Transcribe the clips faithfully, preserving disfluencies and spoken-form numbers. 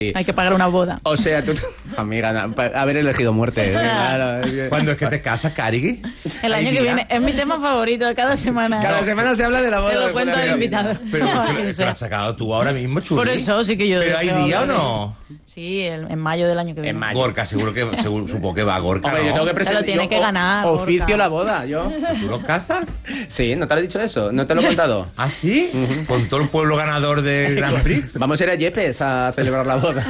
Hay que pagar una boda. O sea, tú, amiga, haber elegido muerte. ¿eh? Claro. ¿Cuándo es que te casas, Carigui? El año que viene. Es mi tema favorito cada semana. Cada semana se habla de la boda. Se lo cuento al invitado. Pero ¿qué te lo has sacado tú ahora mismo, Churri? Por eso sí que yo... ¿Pero hay día o no? Sí, el, en mayo del año que viene. En mayo. Gorka, seguro que seguro, supongo que va Gorka, Hombre, ¿no? yo tengo que presentar. Se lo tiene yo, que ganar, Oficio Gorka. la boda, yo. ¿Tú lo casas? Sí, ¿no te lo he dicho eso? ¿No te lo he contado? ¿Ah, sí? Uh-huh. ¿Con todo el pueblo ganador del Grand Prix? Vamos a ir a Yepes a celebrar la boda.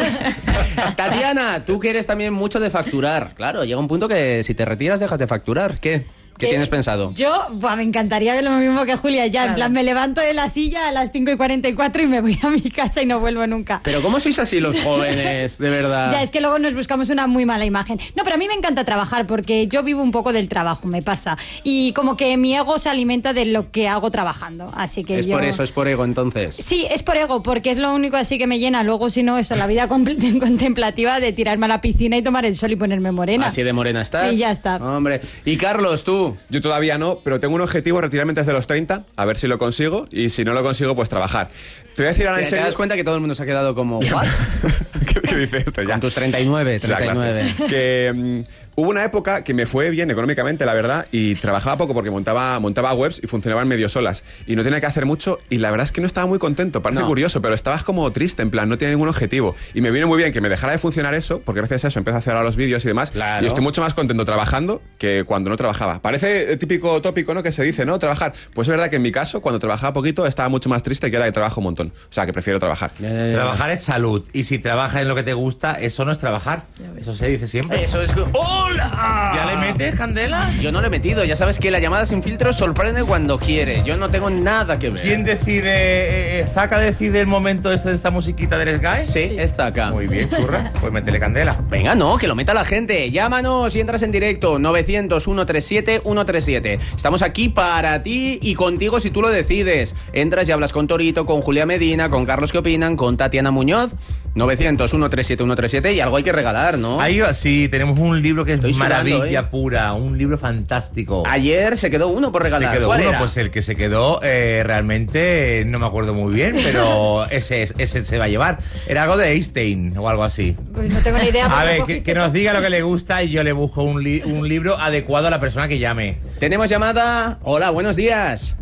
Tatiana, tú que eres también mucho de facturar. Claro, llega un punto que si te retiras dejas de facturar. ¿Qué? ¿Qué tienes pensado? Yo, buah, me encantaría ver lo mismo que Julia ya. Claro. En plan, me levanto de la silla a las cinco y cuarenta y cuatro y me voy a mi casa y no vuelvo nunca. Pero ¿cómo sois así los jóvenes, de verdad? Ya, es que luego nos buscamos una muy mala imagen. No, pero a mí me encanta trabajar porque yo vivo un poco del trabajo, me pasa. Y como que mi ego se alimenta de lo que hago trabajando. Así que Es yo... por eso, es por ego, entonces. Sí, es por ego, porque es lo único así que me llena. Luego, si no, eso, la vida compl- contemplativa de tirarme a la piscina y tomar el sol y ponerme morena. Así de morena estás. Y ya está. Hombre. Y Carlos, tú. Yo todavía no, pero tengo un objetivo, retirarme antes de los treinta, a ver si lo consigo, y si no lo consigo, pues trabajar. Te voy a decir ahora en ¿Te, serio... ¿Te das cuenta que todo el mundo se ha quedado como... ¿What? ¿Qué, ¿Qué dice esto ya? Con tus treinta y nueve, treinta y nueve. Ya, que um, hubo una época que me fue bien económicamente, la verdad, y trabajaba poco porque montaba, montaba webs y funcionaban medio solas. Y no tenía que hacer mucho, y la verdad es que no estaba muy contento. Parece no. curioso, pero estabas como triste, en plan, no tenía ningún objetivo. Y me vino muy bien que me dejara de funcionar eso, porque gracias a eso empecé a hacer ahora los vídeos y demás. Claro. Y estoy mucho más contento trabajando que cuando no trabajaba. Parece el típico tópico, ¿no?, que se dice, ¿no?, trabajar. Pues es verdad que en mi caso, cuando trabajaba poquito, estaba mucho más triste que ahora que trabajo un montón. O sea, que prefiero trabajar. Eh, Trabajar es salud. Y si trabajas en lo que te gusta, eso no es trabajar. Eso se dice siempre. Eso es... ¡Hola! ¿Ya le metes, Candela? Yo no le he metido. Ya sabes que la llamada sin filtro sorprende cuando quiere. Yo no tengo nada que ver. ¿Quién decide? Eh, ¿Zaka decide el momento este de esta musiquita del Sky? Sí, está acá. Muy bien, churra. Pues métele candela. Venga, no, que lo meta la gente. Llámanos y entras en directo. novecientos, ciento treinta y siete, ciento treinta y siete. Estamos aquí para ti y contigo si tú lo decides. Entras y hablas con Torito, con Julia Medina, con Carlos ¿Qué opinan? Con Tatiana Muñoz. novecientos, ciento treinta y siete, ciento treinta y siete. Y algo hay que regalar, ¿no? Ahí sí, tenemos un libro que es Estoy maravilla sudando, ¿eh? pura. Un libro fantástico. Ayer se quedó uno por regalar. Se quedó ¿Cuál uno, era? pues el que se quedó eh, realmente no me acuerdo muy bien, pero ese, ese se va a llevar. Era algo de Einstein o algo así. Pues no tengo ni idea. A ver, que, que nos diga lo que le gusta y yo le busco un, li un libro adecuado a la persona que llame. Tenemos llamada. Hola, buenos días.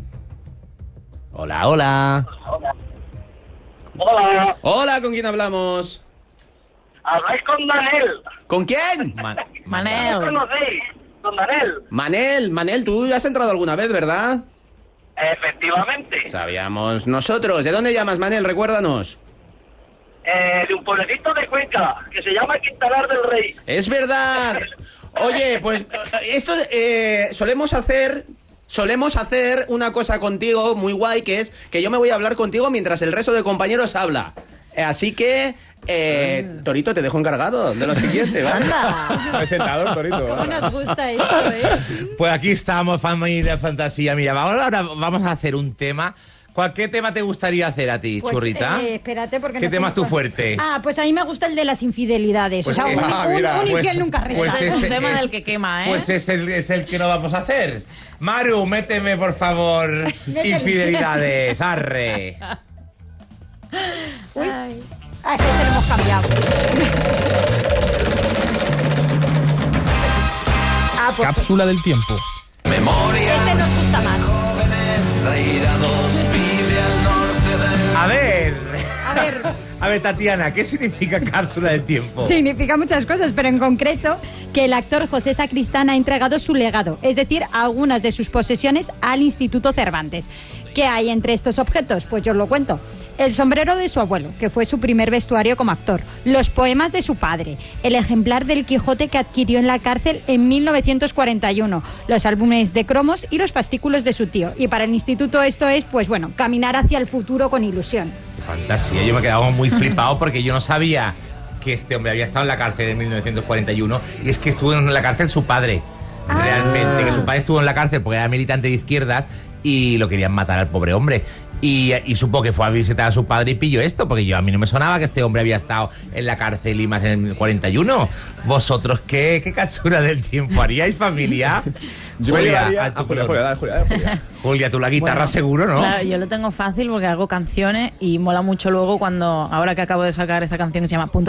Hola, hola. Hola, Hola, ¿con quién hablamos? habláis con Daniel. ¿Con quién? Man ¿Me Manel. conocéis? Con Daniel. Manel, Manel, tú ya has entrado alguna vez, ¿verdad? Efectivamente. Sabíamos nosotros. ¿De dónde llamas, Manel? Recuérdanos. Eh, de un pueblecito de Cuenca, que se llama Quintanar del Rey. Es verdad. Oye, pues esto eh, solemos hacer... Solemos hacer una cosa contigo muy guay, que es que yo me voy a hablar contigo mientras el resto de compañeros habla. Eh, así que, eh, Torito, te dejo encargado de lo siguiente, ¿vale? Anda. Presentador, Torito. ¿Cómo nos gusta esto, eh? Pues aquí estamos, familia Fantasía. Mira, ahora vamos a hacer un tema. ¿Qué tema te gustaría hacer a ti, Pues, Churrita? eh, espérate, porque ¿Qué no sé tema es tu cuál- fuerte? Ah, pues a mí me gusta el de las infidelidades. Pues o sea, es- un, ah, un- mira, un pues- infiel nunca resta. pues Ese es un ese tema es- del que quema, ¿eh? Pues es el, es el que no vamos a hacer. Maru, méteme, por favor, infidelidades, arre. Uy. Ah, es que se lo hemos cambiado. Ah, pues Cápsula del tiempo. este nos gusta más. A ver, A ver, a ver, Tatiana, ¿qué significa cápsula del tiempo? significa muchas cosas, pero en concreto que el actor José Sacristán ha entregado su legado, es decir, algunas de sus posesiones al Instituto Cervantes. ¿Qué hay entre estos objetos? Pues yo os lo cuento. El sombrero de su abuelo, que fue su primer vestuario como actor, los poemas de su padre, el ejemplar del Quijote que adquirió en la cárcel en mil novecientos cuarenta y uno, los álbumes de cromos y los fascículos de su tío. Y para el instituto esto es, pues bueno, caminar hacia el futuro con ilusión. Fantasía, yo me he quedado muy flipado porque yo no sabía que este hombre había estado en la cárcel en mil novecientos cuarenta y uno y es que estuvo en la cárcel su padre. Realmente, que su padre estuvo en la cárcel porque era militante de izquierdas y lo querían matar al pobre hombre. Y, y supo que fue a visitar a su padre y pilló esto, porque yo a mí no me sonaba que este hombre había estado en la cárcel y más en el cuarenta y uno. ¿Vosotros qué, qué captura del tiempo haríais, familia? Yo me Julia, llevaría a a tu Julia, color. Julia, dale, Julia, dale, Julia. Julia, tú la guitarra Bueno, seguro, ¿no? Claro, yo lo tengo fácil porque hago canciones y mola mucho luego cuando, ahora que acabo de sacar esta canción que se llama Punto